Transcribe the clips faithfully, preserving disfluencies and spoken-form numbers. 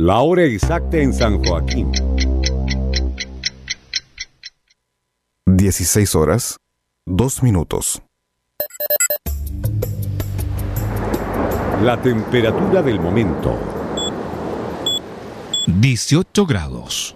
La hora exacta en San Joaquín. dieciséis horas, dos minutos. La temperatura del momento. dieciocho grados.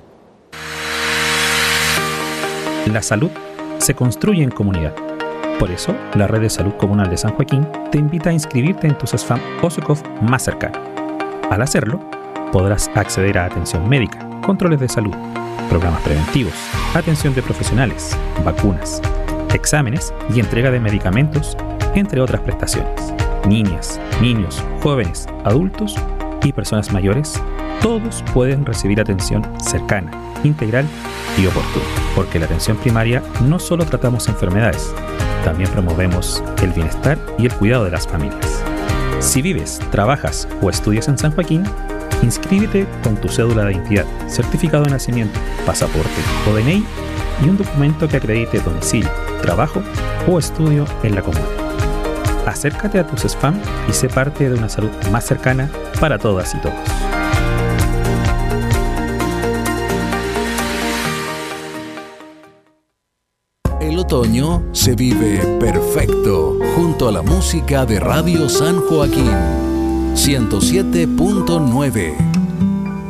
La salud se construye en comunidad. Por eso, la Red de Salud Comunal de San Joaquín te invita a inscribirte en tu CESFAM OSECOF más cercano. Al hacerlo, podrás acceder a atención médica, controles de salud, programas preventivos, atención de profesionales, vacunas, exámenes y entrega de medicamentos, entre otras prestaciones. Niñas, niños, jóvenes, adultos y personas mayores, todos pueden recibir atención cercana, integral y oportuna, porque la atención primaria no solo tratamos enfermedades, también promovemos el bienestar y el cuidado de las familias. Si vives, trabajas o estudias en San Joaquín, inscríbete con tu cédula de identidad, certificado de nacimiento, pasaporte o D N I y un documento que acredite domicilio, trabajo o estudio en la comuna. Acércate a tu CESFAM y sé parte de una salud más cercana para todas y todos. El otoño se vive perfecto junto a la música de Radio San Joaquín ciento siete punto nueve.